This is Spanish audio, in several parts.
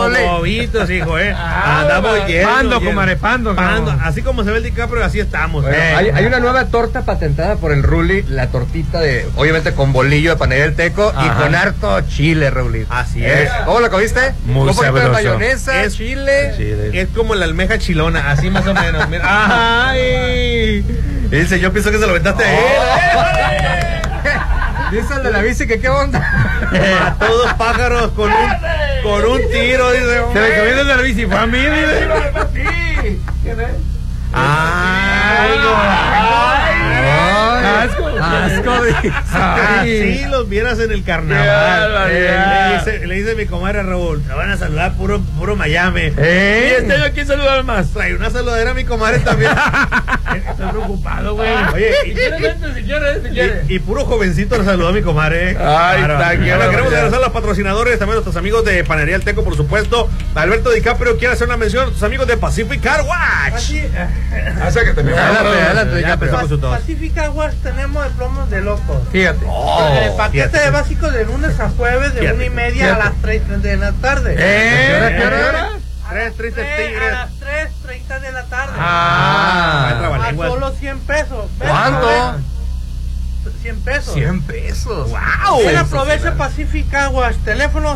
bobitos, hijo, andamos llenos. Pando, comadre, pando. Así como se ve el DiCaprio, así estamos. Bueno, hay una nueva torta patentada por el Ruli, la tortita de, obviamente con bolillo de panadería del Teco. Ajá. Y con harto chile, Raulito. Así es. ¿Cómo lo comiste? Muy sabroso. Mayonesa, chile. Es como la almeja chilona, así más o menos. Mira. ¡Ay! Dice, yo pienso que se lo aventaste a él. Dice el de la bici que qué onda. A todos pájaros con un tiro, dice. Se le comió el de la bici, fue a mí, dice. ¿Quién es? Asco. Así los vieras en el carnaval. Le dice mi comadre Raúl, te van a saludar puro Miami. ¿Y este año quién saluda más? Trae una saludadera a mi comadre también. Estoy preocupado, güey. Oye, si quieres. Y puro jovencito le saludó a mi comadre. Ay, está aquí. Queremos agradecer a los patrocinadores, también a nuestros amigos de Panadería El Teco, por supuesto. Alberto DiCaprio quiere hacer una mención a tus amigos de Pacific Car Wash. Acércate, DiCaprio. Pacific Car Wash tenemos el promo de locos. Fíjate. El paquete de básico de lunes a jueves de 1:30 a las 3:30 de la tarde. ¿Qué hora? 3:30 a las 3:30 de la tarde. A solo 100 pesos. ¿Cuánto? 100 pesos. 100 pesos. ¡Wow! Aprovecha Pacific Car Wash. Teléfono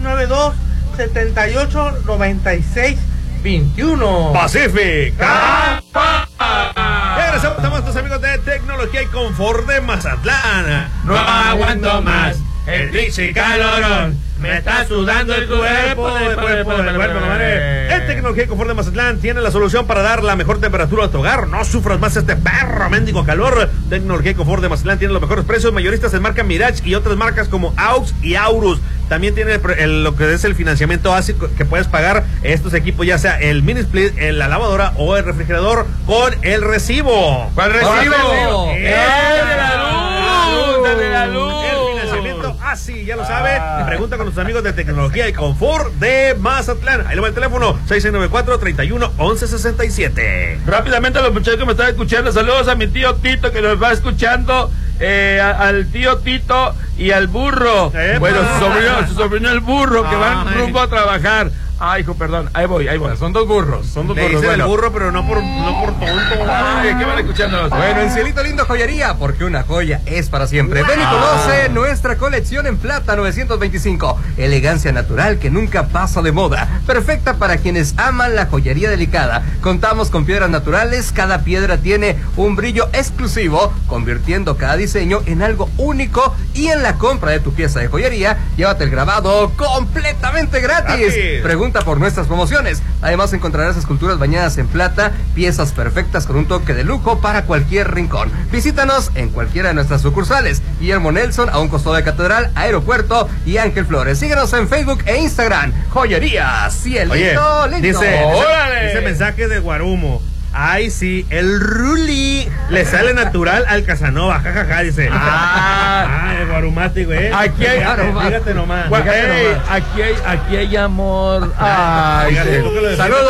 6692-789621. Pacific Car Wash. Regresamos a nuestros amigos de Tecnología y Confort de Mazatlán. No aguanto más el triste calorón. Me está sudando el cuerpo. En Tecnología y Confort de Mazatlán tiene la solución para dar la mejor temperatura a tu hogar. No sufras más este perro mendigo calor. Tecnología y Confort de Mazatlán tiene los mejores precios mayoristas en marca Mirage y otras marcas como Aux y Aurus. También tiene lo que es el financiamiento básico que puedes pagar estos equipos, ya sea el mini split, la lavadora o el refrigerador con el recibo. ¿Cuál recibo? ¡El de la luz! El financiamiento así, ya lo sabe. Pregunta con nuestros amigos de Tecnología y Confort de Mazatlán. Ahí le va el teléfono 6694-311167. Rápidamente a los muchachos que me están escuchando, saludos a mi tío Tito que nos va escuchando. Al tío Tito y al burro. Bueno, su sobrino el burro, que van rumbo a trabajar. Ay, hijo, perdón, ahí voy. Son dos burros. Le dice el burro, pero no por tonto. Ay, ¿qué van escuchando? Bueno, en Cielito Lindo Joyería, porque una joya es para siempre. Ven y conoce nuestra colección en plata 925. Elegancia natural que nunca pasa de moda. Perfecta para quienes aman la joyería delicada. Contamos con piedras naturales. Cada piedra tiene un brillo exclusivo, convirtiendo cada diseño en algo único. Y en la compra de tu pieza de joyería, llévate el grabado completamente gratis. Pregunta por nuestras promociones. Además encontrarás esculturas bañadas en plata, piezas perfectas con un toque de lujo para cualquier rincón. Visítanos en cualquiera de nuestras sucursales. Guillermo Nelson, a un costado de Catedral, Aeropuerto y Ángel Flores. Síguenos en Facebook e Instagram. Joyería Cielito Lindo. Dice mensaje de Guarumo. Ay, sí, el Ruli le sale natural al Casanova, jajaja, dice. Es guarumático, Aquí hay, fíjate nomás. Aquí hay amor. Ay, Saludos.